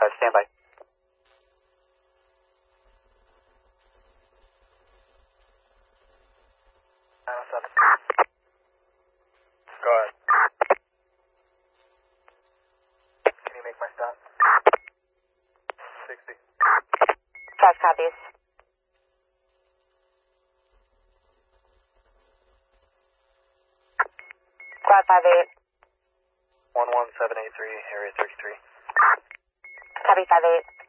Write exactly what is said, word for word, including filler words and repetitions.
Uh, stand by. Go ahead. Can you make my stop? sixty. Five copies. Squad five eight. one one seven eight three, area thirty-three. Copy five eight.